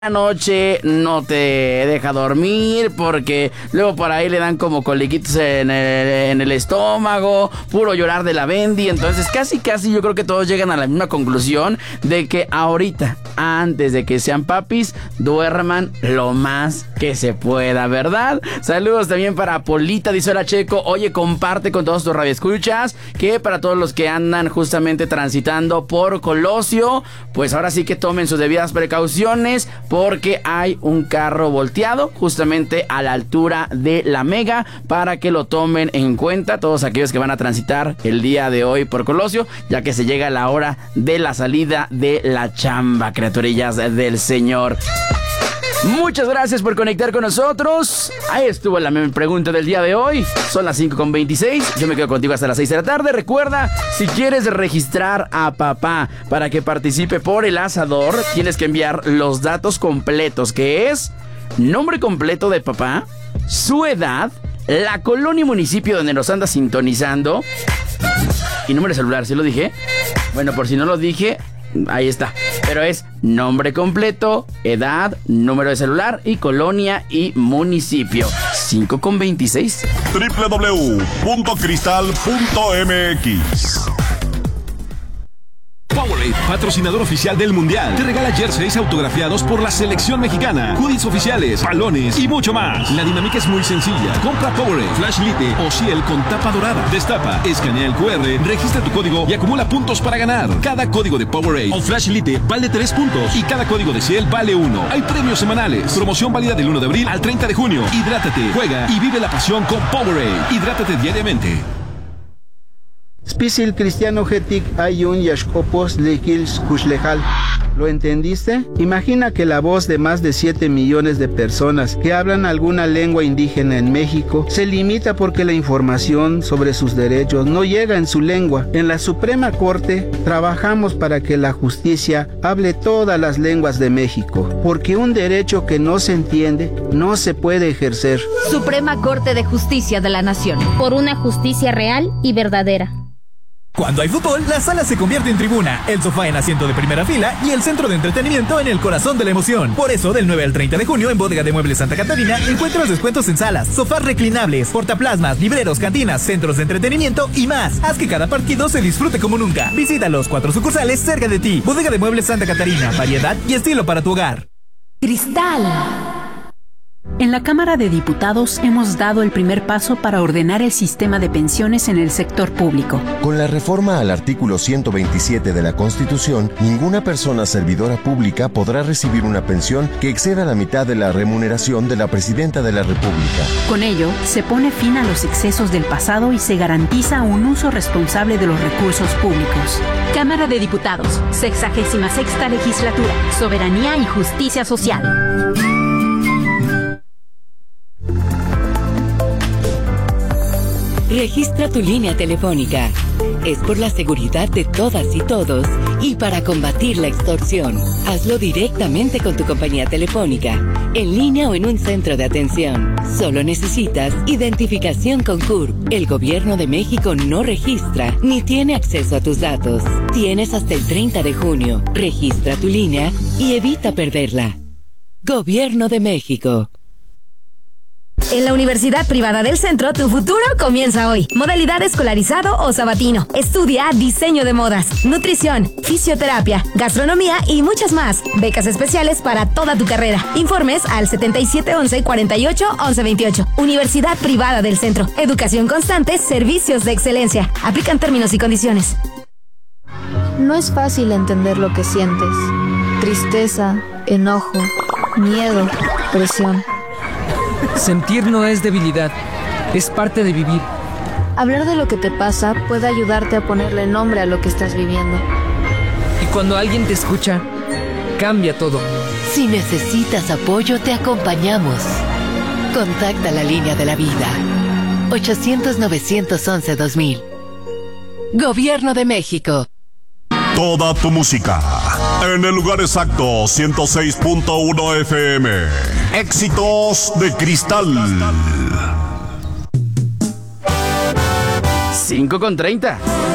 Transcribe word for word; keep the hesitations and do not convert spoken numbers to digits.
noche no te deja dormir porque luego por ahí le dan como coliquitos en el, en el estómago, puro llorar de la Bendy. Entonces casi casi yo creo que todos llegan a la misma conclusión de que ahorita, antes de que sean papis, duerman lo más que se pueda, ¿verdad? Saludos también para Polita, dice hola Checo, oye, comparte con todos tus radioescuchas que para todos los que andan justamente transitando por Colosio, pues ahora sí que tomen sus debidas precauciones, porque hay un carro volteado justamente a la altura de la Mega, para que lo tomen en cuenta todos aquellos que van a transitar el día de hoy por Colosio, ya que se llega la hora de la salida de la chamba, criaturillas del Señor. Muchas gracias por conectar con nosotros. Ahí estuvo la pregunta del día de hoy. Son las cinco con veintiséis. Yo me quedo contigo hasta las seis de la tarde. Recuerda, si quieres registrar a papá para que participe por el asador, tienes que enviar los datos completos, que es nombre completo de papá, su edad, la colonia y municipio donde nos anda sintonizando y número de celular. ¿Sí lo dije? Bueno, por si no lo dije, ahí está. Pero es nombre completo, edad, número de celular y colonia y municipio. cinco con veintiséis. doble u doble u doble u punto cristal punto m x. Powerade, patrocinador oficial del Mundial, te regala jerseys autografiados por la selección mexicana, hoodies oficiales, balones y mucho más. La dinámica es muy sencilla. Compra Powerade, Flash Lite o Ciel con tapa dorada. Destapa, escanea el cu erre, registra tu código y acumula puntos para ganar. Cada código de Powerade o Flash Lite vale tres puntos y cada código de Ciel vale uno. Hay premios semanales. Promoción válida del uno de abril al treinta de junio. Hidrátate, juega y vive la pasión con Powerade. Hidrátate diariamente. Spisil cristiano getik ayun yashkopos lekils kushlejal. ¿Lo entendiste? Imagina que la voz de más de siete millones de personas que hablan alguna lengua indígena en México se limita porque la información sobre sus derechos no llega en su lengua. En la Suprema Corte trabajamos para que la justicia hable todas las lenguas de México, porque un derecho que no se entiende no se puede ejercer. Suprema Corte de Justicia de la Nación. Por una justicia real y verdadera. Cuando hay fútbol, la sala se convierte en tribuna, el sofá en asiento de primera fila y el centro de entretenimiento en el corazón de la emoción. Por eso, del nueve al treinta de junio, en Bodega de Muebles Santa Catarina, encuentras descuentos en salas, sofás reclinables, portaplasmas, libreros, cantinas, centros de entretenimiento y más. Haz que cada partido se disfrute como nunca. Visita los cuatro sucursales cerca de ti. Bodega de Muebles Santa Catarina, variedad y estilo para tu hogar. Cristal. En la Cámara de Diputados hemos dado el primer paso para ordenar el sistema de pensiones en el sector público. Con la reforma al artículo ciento veintisiete de la Constitución, ninguna persona servidora pública podrá recibir una pensión que exceda la mitad de la remuneración de la Presidenta de la República. Con ello, se pone fin a los excesos del pasado y se garantiza un uso responsable de los recursos públicos. Cámara de Diputados, sexagésima sexta legislatura, soberanía y justicia social. Registra tu línea telefónica. Es por la seguridad de todas y todos y para combatir la extorsión. Hazlo directamente con tu compañía telefónica, en línea o en un centro de atención. Solo necesitas identificación con C U R P. El Gobierno de México no registra ni tiene acceso a tus datos. Tienes hasta el treinta de junio. Registra tu línea y evita perderla. Gobierno de México. En la Universidad Privada del Centro, tu futuro comienza hoy. Modalidad escolarizado o sabatino. Estudia diseño de modas, nutrición, fisioterapia, gastronomía y muchas más. Becas especiales para toda tu carrera. Informes al setenta y siete once cuarenta y ocho once veintiocho. Universidad Privada del Centro. Educación constante, servicios de excelencia. Aplican términos y condiciones. No es fácil entender lo que sientes. Tristeza, enojo, miedo, presión. Sentir no es debilidad, es parte de vivir. Hablar de lo que te pasa puede ayudarte a ponerle nombre a lo que estás viviendo. Y cuando alguien te escucha, cambia todo. Si necesitas apoyo, te acompañamos. Contacta la línea de la vida. ochocientos novecientos once dos mil. Gobierno de México. Toda tu música en el lugar exacto, ciento seis punto uno F M. Éxitos de Cristal. cinco con treinta.